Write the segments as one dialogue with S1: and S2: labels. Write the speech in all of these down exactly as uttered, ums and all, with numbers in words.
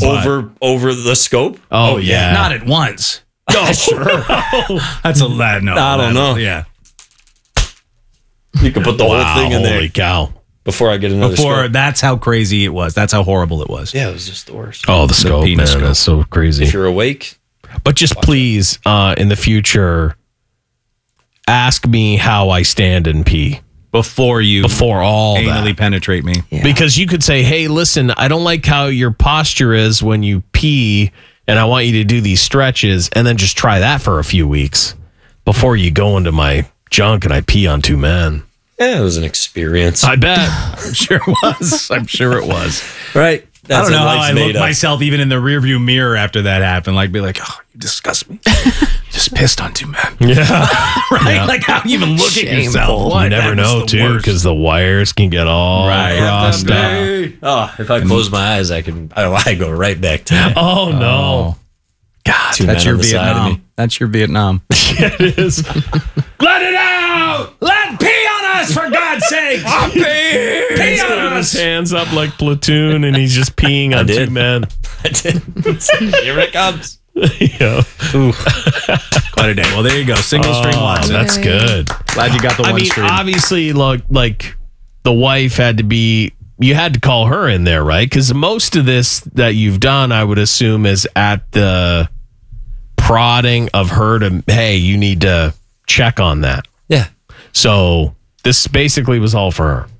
S1: over over the scope.
S2: Oh, oh yeah.
S3: Not at once.
S1: Oh, sure.
S3: That's a lot. No,
S1: I don't know.
S3: Yeah.
S1: You could put the
S2: wow,
S1: whole thing in there.
S2: Holy cow.
S1: Before I get another
S3: Before,
S1: scope.
S3: that's how crazy it was. That's how horrible it was.
S1: Yeah, it was just the worst.
S2: Oh, the scope,
S3: penis
S2: man.
S3: scope.
S2: That's so crazy.
S1: If you're awake.
S2: But just please, uh, in the future, ask me how I stand and pee.
S3: Before you
S2: Before all
S3: anally
S2: that.
S3: penetrate me.
S4: Yeah.
S2: Because you could say, hey, listen, I don't like how your posture is when you pee, and I want you to do these stretches, and then just try that for a few weeks before you go into my junk and I pee on two men.
S1: Yeah, it was an experience.
S2: I bet.
S3: I'm sure it was. I'm sure it was.
S1: right? That's
S3: I don't know
S1: what
S3: how I
S1: life's made
S3: looked
S1: of.
S3: myself even in the rearview mirror after that happened. Like, be like, oh, you disgust me. Just pissed on two men.
S2: Yeah.
S3: Right?
S2: Yeah.
S3: Like, how you even look at
S4: Shameful.
S3: yourself? What?
S2: You never
S3: That was
S2: know,
S3: the
S2: too,
S3: worst.
S2: because the wires can get all
S3: Right.
S2: crossed out.
S1: Oh, if I close my eyes, I can. I, I go right back to that.
S2: Oh, no. God,
S1: Two
S3: That's
S1: men
S3: your
S1: on the side of
S3: Vietnam.
S1: me.
S3: That's your Vietnam.
S2: it is.
S3: Let it out! Let pee on us, for God's sake! pee! Pee
S2: He's
S3: on
S2: got his
S3: us!
S2: hands up like Platoon, and he's just peeing on
S1: did.
S2: two men.
S1: I did. Here it comes.
S2: Yeah.
S3: Quite a day. Well, there you go. Single string
S2: Oh,
S3: Watson.
S2: that's good.
S3: Glad you got the
S2: I
S3: one
S2: mean,
S3: string.
S2: obviously, like, like the wife had to be. You had to call her in there, right? Because most of this that you've done, I would assume, is at the prodding of her to, hey, you need to check on that.
S1: Yeah.
S2: So this basically was all for her.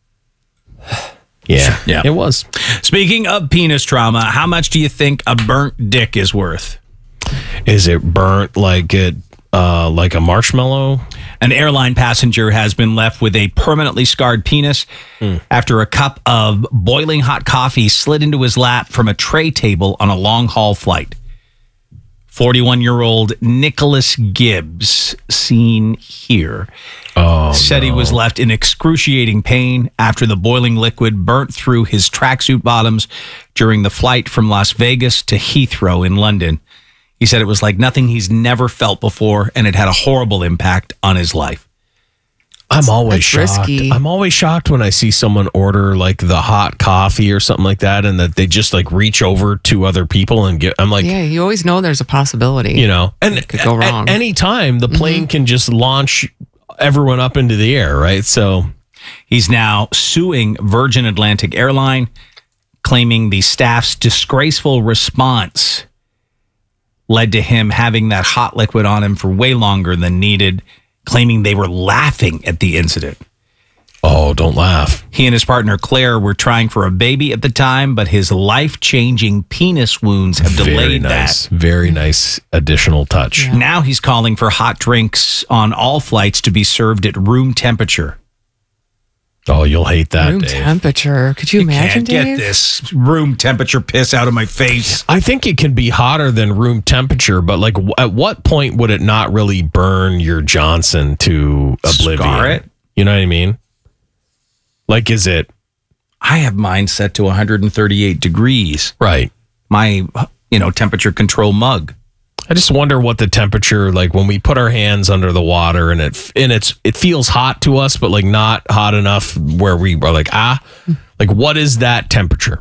S2: Yeah,
S3: Yeah.
S2: it was.
S3: Speaking of penis trauma, how much do you think a burnt dick is worth?
S2: Is it burnt like it, uh, like a marshmallow?
S3: An airline passenger has been left with a permanently scarred penis after a cup of boiling hot coffee slid into his lap from a tray table on a long haul flight. forty-one-year-old Nicholas Gibbs, seen here,
S2: Oh,
S3: said he was left in excruciating pain after the boiling liquid burnt through his tracksuit bottoms during the flight from Las Vegas to Heathrow in London. He said it was like nothing he's never felt before, and it had a horrible impact on his life.
S2: I'm always
S4: That's
S2: shocked.
S4: risky.
S2: I'm always shocked when I see someone order like the hot coffee or something like that, and that they just like reach over to other people and get. I'm like,
S4: Yeah, you always know there's a possibility.
S2: you know, and
S4: It could go
S2: at-
S4: wrong.
S2: At any time, the plane can just launch everyone up into the air, right? So
S3: He's now suing Virgin Atlantic Airline, claiming the staff's disgraceful response led to him having that hot liquid on him for way longer than needed, claiming they were laughing at the incident.
S2: oh, don't laugh.
S3: He and his partner Claire were trying for a baby at the time, but his life-changing penis wounds have
S2: Very
S3: delayed
S2: nice,
S3: that.
S2: very nice additional touch.
S3: Now he's calling for hot drinks on all flights to be served at room temperature.
S2: Oh, you'll hate that,
S4: Room
S2: Dave.
S4: temperature. Could you, imagine,
S3: Can't get
S4: Dave?
S3: this room temperature piss out of my face.
S2: I think it can be hotter than room temperature, but like, w- at what point would it not really burn your Johnson to oblivion?
S3: Scar it?
S2: You know what I mean? Like, is it
S3: I have mine set to one hundred thirty-eight degrees.
S2: right?
S3: My, you know, temperature control mug.
S2: I just wonder what the temperature, like when we put our hands under the water and it and it's it feels hot to us, but like not hot enough where we are like, ah, like what is that temperature?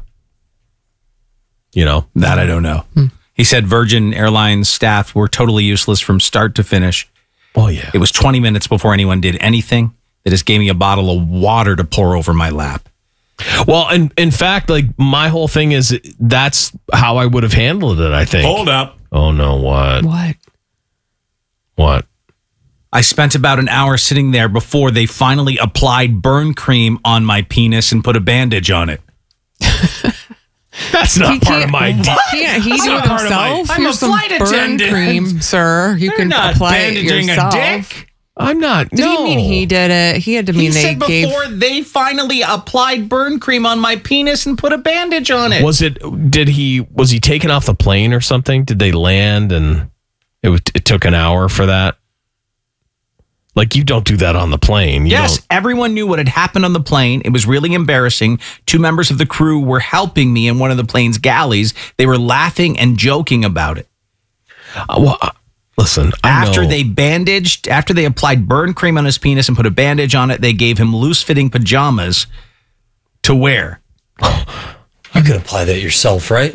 S2: You know,
S3: That I don't know. He said Virgin Airlines staff were totally useless from start to finish.
S2: oh yeah,
S3: It was twenty minutes before anyone did anything. They just gave me a bottle of water to pour over my lap.
S2: well, in in fact, like my whole thing is that's how I would have handled it. I think.
S3: up.
S2: Oh no, what
S4: What?
S2: what?
S3: I spent about an hour sitting there before they finally applied burn cream on my penis and put a bandage on it.
S2: That's not
S4: He
S2: part of
S4: can't-
S2: my. De-
S4: Can't he do it
S3: not part of my-
S4: himself?
S3: I'm a
S4: Here's some
S3: flight
S4: burn
S3: attendant.
S4: cream, sir. You
S3: You're
S4: can
S3: not
S4: apply it
S3: bandaging a
S4: yourself.
S3: dick.
S2: I'm not.
S4: Did
S2: no.
S4: he mean he did it? He had to mean
S3: He
S4: they
S3: said
S4: gave.
S3: before they finally applied burn cream on my penis and put a bandage on it.
S2: Was it? Did he? Was he taken off the plane or something? Did they land and it was, it took an hour for that? Like you don't do that on the plane. You
S3: Yes,
S2: don't-
S3: everyone knew what had happened on the plane. It was really embarrassing. Two members of the crew were helping me in one of the plane's galleys. They were laughing and joking about it.
S2: Uh, well, uh, listen. I
S3: After
S2: know-
S3: they bandaged, after they applied burn cream on his penis and put a bandage on it, they gave him loose-fitting pajamas to wear.
S1: You could apply that yourself, right?